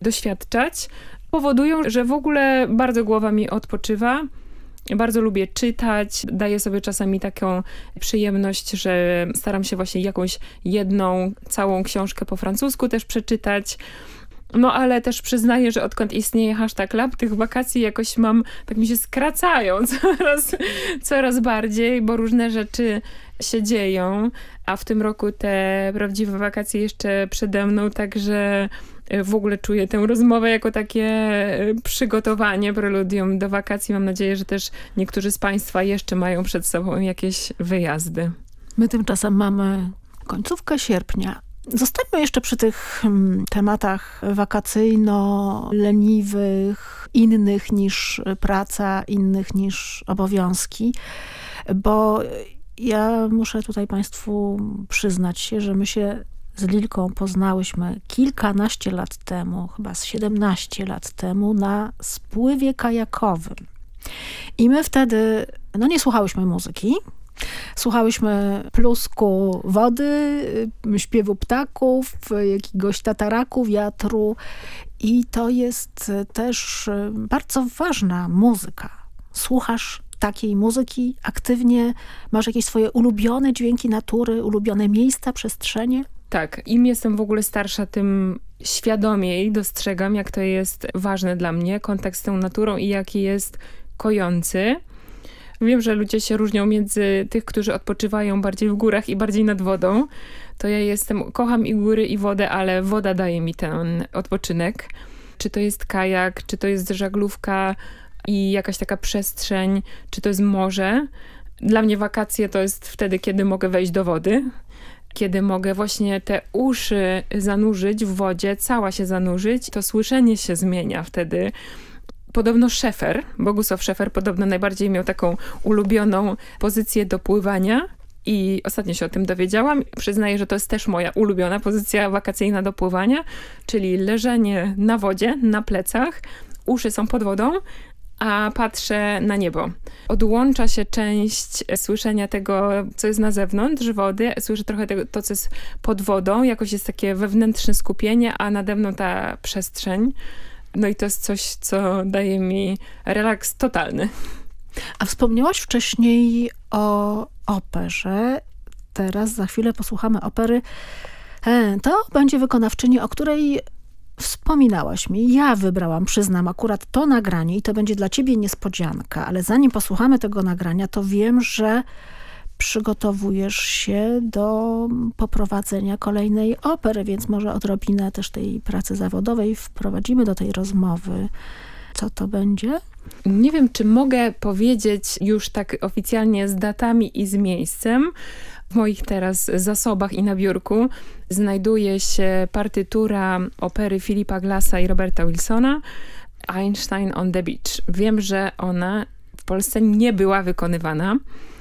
doświadczać, powodują, że w ogóle bardzo głowa mi odpoczywa. Bardzo lubię czytać, daję sobie czasami taką przyjemność, że staram się właśnie jakąś jedną, całą książkę po francusku też przeczytać. No ale też przyznaję, że odkąd istnieje #lab, tych wakacji jakoś mam, tak mi się skracają coraz bardziej, bo różne rzeczy się dzieją, a w tym roku te prawdziwe wakacje jeszcze przede mną, także w ogóle czuję tę rozmowę jako takie przygotowanie, preludium do wakacji. Mam nadzieję, że też niektórzy z Państwa jeszcze mają przed sobą jakieś wyjazdy. My tymczasem mamy końcówkę sierpnia. Zostańmy jeszcze przy tych tematach wakacyjno-leniwych, innych niż praca, innych niż obowiązki, bo ja muszę tutaj Państwu przyznać się, że my się z Lilką poznałyśmy kilkanaście lat temu, chyba z 17 lat temu, na spływie kajakowym. I my wtedy, nie słuchałyśmy muzyki, słuchałyśmy plusku wody, śpiewu ptaków, jakiegoś tataraku, wiatru i to jest też bardzo ważna muzyka. Słuchasz takiej muzyki aktywnie, masz jakieś swoje ulubione dźwięki natury, ulubione miejsca, przestrzenie? Tak, im jestem w ogóle starsza, tym świadomiej dostrzegam, jak to jest ważne dla mnie, kontakt z tą naturą i jaki jest kojący. Wiem, że ludzie się różnią między tych, którzy odpoczywają bardziej w górach i bardziej nad wodą. To ja kocham i góry, i wodę, ale woda daje mi ten odpoczynek. Czy to jest kajak, czy to jest żaglówka i jakaś taka przestrzeń, czy to jest morze. Dla mnie wakacje to jest wtedy, kiedy mogę wejść do wody, kiedy mogę właśnie te uszy zanurzyć w wodzie, cała się zanurzyć. To słyszenie się zmienia wtedy. Podobno Bogusław Szefer podobno najbardziej miał taką ulubioną pozycję do pływania i ostatnio się o tym dowiedziałam. Przyznaję, że to jest też moja ulubiona pozycja wakacyjna do pływania, czyli leżenie na wodzie, na plecach, uszy są pod wodą, a patrzę na niebo. Odłącza się część słyszenia tego, co jest na zewnątrz wody, słyszę trochę to, co jest pod wodą, jakoś jest takie wewnętrzne skupienie, a nade mną ta przestrzeń. No i to jest coś, co daje mi relaks totalny. A wspomniałaś wcześniej o operze. Teraz za chwilę posłuchamy opery. To będzie wykonawczyni, o której wspominałaś mi. Ja wybrałam, przyznam, akurat to nagranie i to będzie dla ciebie niespodzianka. Ale zanim posłuchamy tego nagrania, to wiem, że przygotowujesz się do poprowadzenia kolejnej opery, więc może odrobinę też tej pracy zawodowej wprowadzimy do tej rozmowy. Co to będzie? Nie wiem, czy mogę powiedzieć już tak oficjalnie z datami i z miejscem. W moich teraz zasobach i na biurku znajduje się partytura opery Philipa Glassa i Roberta Wilsona Einstein on the Beach. Wiem, że ona w Polsce nie była wykonywana,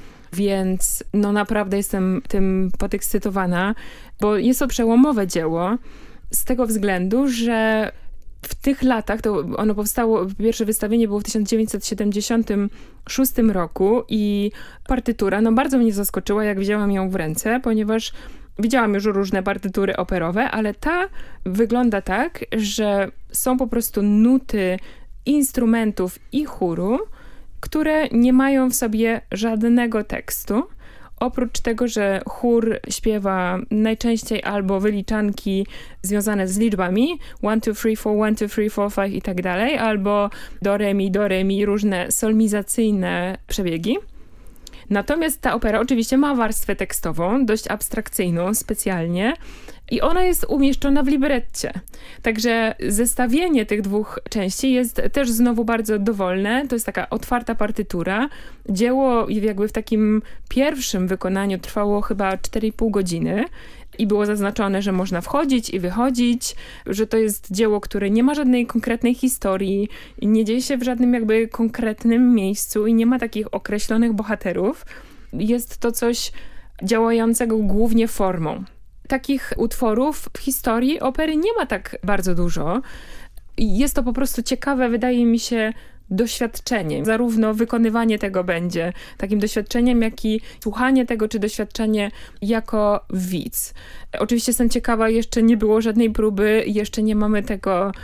więc naprawdę jestem tym podekscytowana, bo jest to przełomowe dzieło z tego względu, że w tych latach, to ono powstało, pierwsze wystawienie było w 1976 roku i partytura bardzo mnie zaskoczyła, jak wzięłam ją w ręce, ponieważ widziałam już różne partytury operowe, ale ta wygląda tak, że są po prostu nuty instrumentów i chóru, które nie mają w sobie żadnego tekstu. Oprócz tego, że chór śpiewa najczęściej albo wyliczanki związane z liczbami 1, 2, 3, 4, 1, 2, 3, 4, 5 i tak dalej, albo do, re, mi, różne solmizacyjne przebiegi. Natomiast ta opera oczywiście ma warstwę tekstową, dość abstrakcyjną specjalnie i ona jest umieszczona w libretcie. Także zestawienie tych dwóch części jest też znowu bardzo dowolne. To jest taka otwarta partytura. Dzieło jakby w takim pierwszym wykonaniu trwało chyba 4,5 godziny. I było zaznaczone, że można wchodzić i wychodzić, że to jest dzieło, które nie ma żadnej konkretnej historii, nie dzieje się w żadnym jakby konkretnym miejscu i nie ma takich określonych bohaterów. Jest to coś działającego głównie formą. Takich utworów w historii opery nie ma tak bardzo dużo. Jest to po prostu ciekawe, wydaje mi się, doświadczenie. Zarówno wykonywanie tego będzie takim doświadczeniem, jak i słuchanie tego, czy doświadczenie jako widz. Oczywiście jestem ciekawa, jeszcze nie było żadnej próby, jeszcze nie mamy tego